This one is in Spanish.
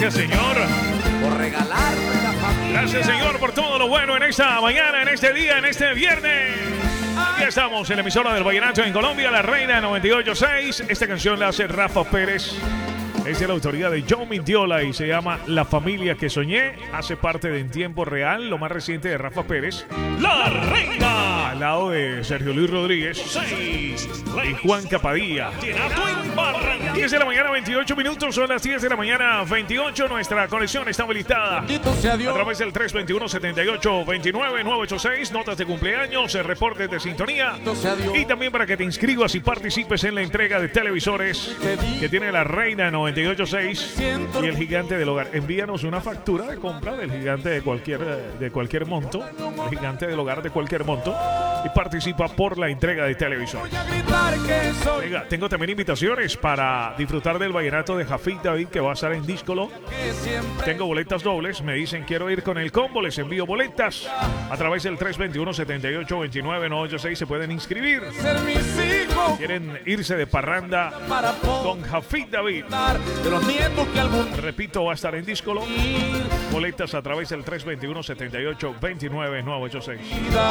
Gracias, Señor. Por regalarme la familia. Gracias, Señor, por todo lo bueno en esta mañana, en este día, en este viernes. Aquí estamos en la emisora del Vallenato en Colombia, La Reina 98.6. Esta canción la hace Rafa Pérez. Es de la autoría de Joe Mintiola y se llama La Familia que Soñé. Hace parte de En Tiempo Real, lo más reciente de Rafa Pérez. La Reina. Al lado de Sergio Luis Rodríguez. 6. Y Juan Capadilla. 10 de la mañana, 28 minutos. Son las 10 de la mañana, 28. Nuestra conexión está habilitada a través del 321-7829-986. Notas de cumpleaños, reportes de sintonía. Y también para que te inscribas y participes en la entrega de televisores que tiene La Reina 98.6 y el Gigante del Hogar. Envíanos una factura de compra del Gigante de cualquier monto. El Gigante del Hogar de cualquier monto. Y participa por la entrega de televisores. Venga, tengo también invitaciones para disfrutar del vallenato de Jafit David, que va a estar en Díscolo. Tengo boletas dobles. Me dicen quiero ir con el combo. Les envío boletas a través del 321-7829-986. Se pueden inscribir. Quieren irse de parranda con Jafit David. Repito, va a estar en Díscolo. Boletas a través del 321-7829-986.